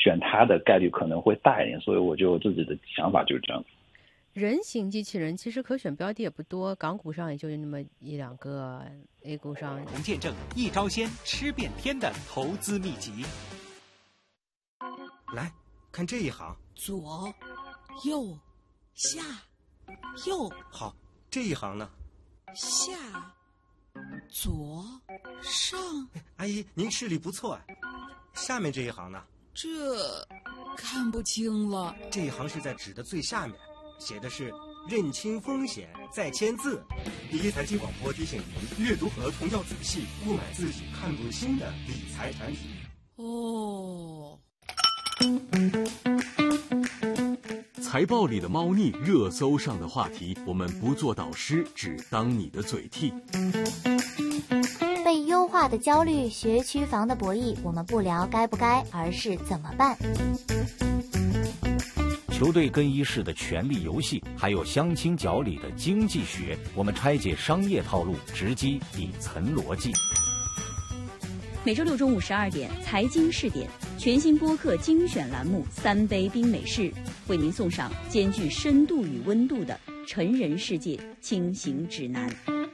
选它的概率可能会大一点，所以我就自己的想法就是这样。 人形机器人其实可选标的也不多，港股上也就那么一两个 ，A 股上。 同见证一招鲜吃遍天的投资秘籍。 来看这一行， 左、右、下、右。 好，这一行呢？ 下、左、上。 阿姨，您视力不错啊。下面这一行呢？ 这看不清了。 这一行是在纸的最下面，写的是认清风险再签字。第一财经广播提醒您，阅读合同要仔细，不买自己看不清的理财产品。 哦。 财报里的猫腻，热搜上的话题，我们不做导师，只当你的嘴替。 被优化的焦虑，学区房的博弈，我们不聊该不该，而是怎么办。 球队更衣室的权力游戏，还有相亲角里的经济学，我们拆解商业套路，直击底层逻辑。 每周六中午12点，财经试点全新播客精选栏目《三杯冰美式》，为您送上兼具深度与温度的成人世界轻行指南。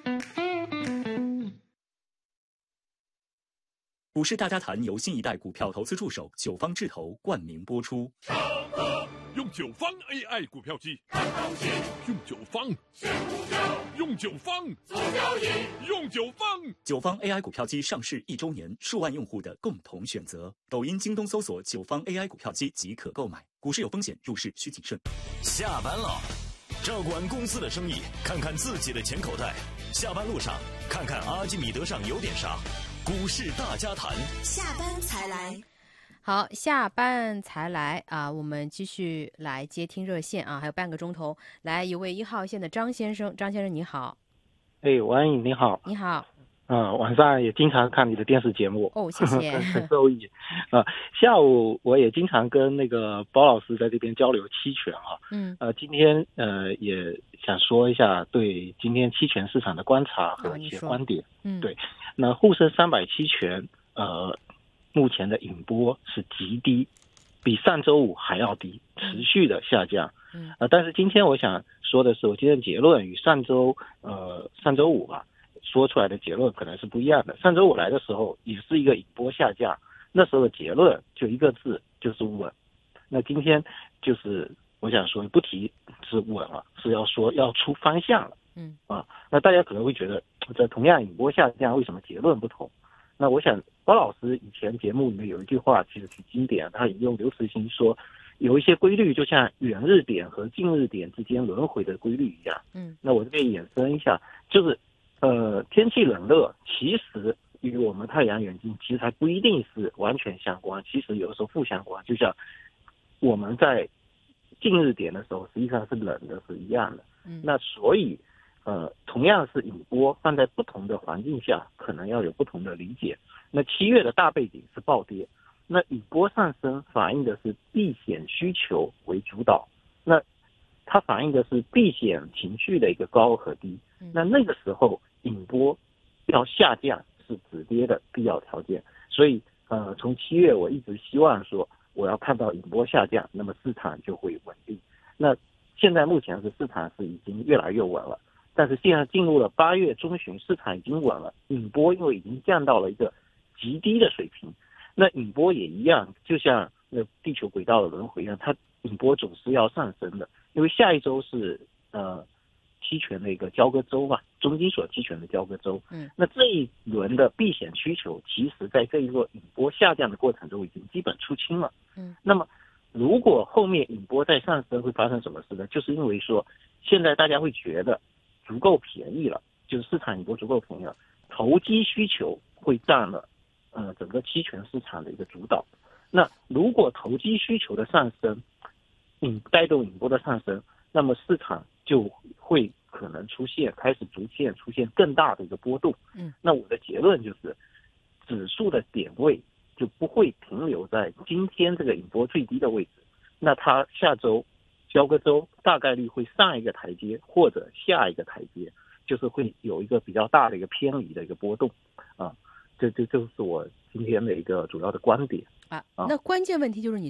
股市大家谈由新一代股票投资助手九方智投冠名播出。 用九方 AI 股票机，用九方用九方做交易，用九方。 九方 AI 股票机上市1周年，数万用户的共同选择。抖音、京东搜索九方 AI 股票机即可购买。股市有风险，入市需谨慎。 下班了，照顾完公司的生意，看看自己的钱口袋。下班路上，看看阿基米德上有点啥。股市大家谈， 下班才来。 好，下班才来啊！我们继续来接听热线啊，还有半个钟头。来，一位1号线的张先生，张先生你好。 王颖你好。 你好。 晚上也经常看你的电视节目。 哦，谢谢。 很受益。下午我也经常跟那个包老师在这边交流期权啊。今天也想说一下对今天期权市场的观察和一些观点。对，那沪深300期权目前的引波是极低，比上周五还要低，持续的下降。但是今天我想说的是，我今天的结论与上周五吧说出来的结论可能是不一样的。上周五来的时候也是一个引波下降，那时候的结论就一个字，就是稳。那今天就是我想说不提是稳了，是要说要出方向了。那大家可能会觉得这同样引波下降，为什么结论不同？那我想包老师以前节目里面有一句话其实挺经典，他引用刘慈欣说，有一些规律就像远日点和近日点之间轮回的规律一样。那我这边衍生一下，就是天气冷热其实与我们太阳远近其实还不一定是完全相关，其实有的时候负相关。就像我们在近日点的时候实际上是冷的是一样的。那所以同样是引波，放在不同的环境下可能要有不同的理解。那7月的大背景是暴跌，那引波上升反映的是避险需求为主导，那它反映的是避险情绪的一个高和低。那个时候引波要下降是止跌的必要条件。所以从7月我一直希望说我要看到引波下降，那么市场就会稳定。那现在目前是市场是已经越来越稳了，但是现在进入了8月中旬，市场已经稳了，引波因为已经降到了一个极低的水平。那引波也一样，就像那地球轨道的轮回一样，它引波总是要上升的，因为下一周是期权的一个交割周嘛，中金所期权的交割周。那这一轮的避险需求其实在这一个引波下降的过程中已经基本出清了。那么如果后面引波再上升会发生什么事呢？就是因为说现在大家会觉得足够便宜了，就是市场引波足够便宜了，投机需求会占了整个期权市场的一个主导。那如果投机需求的上升带动引波的上升，那么市场就会可能开始逐渐出现更大的一个波动。那我的结论就是指数的点位就不会停留在今天这个引波最低的位置，那它下周交割周大概率会上一个台阶或者下一个台阶，就是会有一个比较大的一个偏离的一个波动这就是我今天的一个主要的观点。 那关键问题就是你